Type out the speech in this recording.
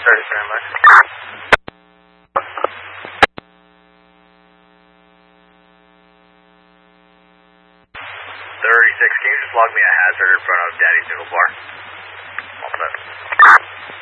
Ready, standby. 36, can you just log me a hazard in front of Daddy's Noodle Bar? All set.